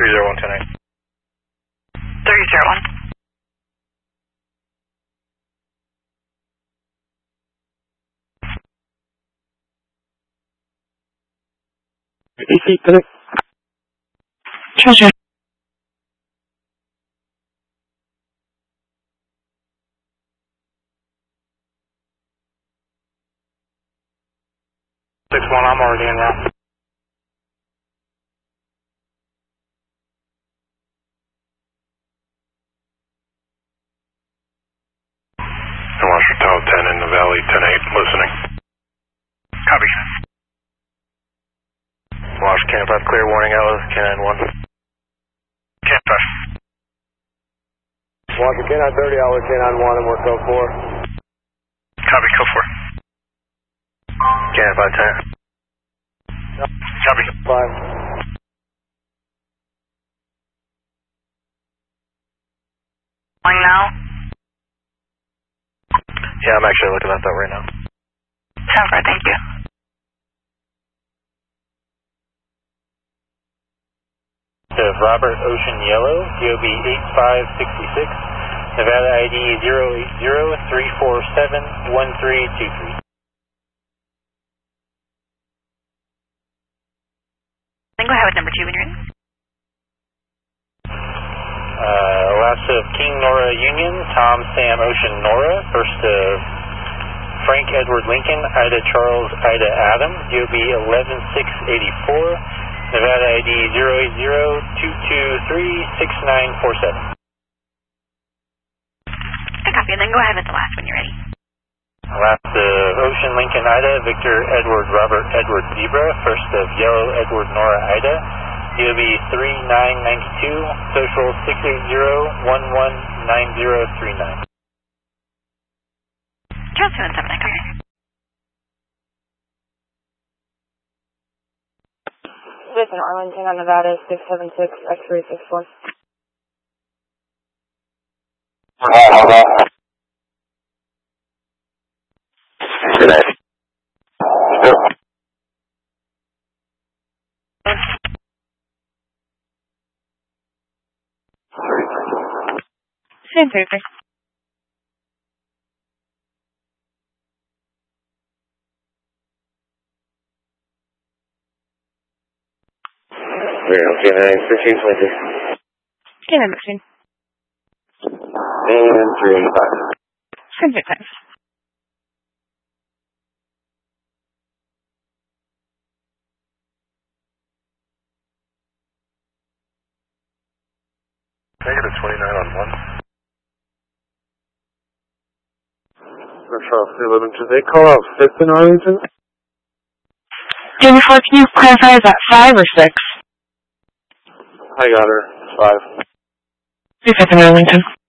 301 10-8. 301. AC, connect. Treasure. I'm already en route. Washington Tower 10 in the valley, 10-8, listening. Copy. Wash Camp 5, clear warning, Alice, K91. Camp 5. Wash K9 30, Alice, K91, and we're code 4. Copy, code 4. Camp 5 10. Copy. 5. Now? Yeah, I'm actually looking at that right now. Sounds right, thank you. Robert Ocean Yellow, DOB 8566, Nevada ID 080-347-1323. Then go ahead with number 2 when you're in. Last of King Nora Union, Tom Sam Ocean Nora, first of Frank Edward Lincoln, Ida Charles Ida Adam, DOB 11684, Nevada ID 080-223-6947. Good copy, and then go ahead with the last when you're ready. Last of Ocean Lincoln Ida, Victor Edward Robert Edward Zebra, first of Yellow Edward Nora Ida, DOB 3992, social 680-119039. Charles 217, I come here. Listen, Arlington on Nevada 676 X364. Good night. Same paper. Okay, 1320. Okay, number 2. And 385. Same time. Negative 29 on 1. Charles 311, did they call out 5th in Arlington? Jamie, can you clarify, is that 5 or 6? I got her. 5. 5th in Arlington.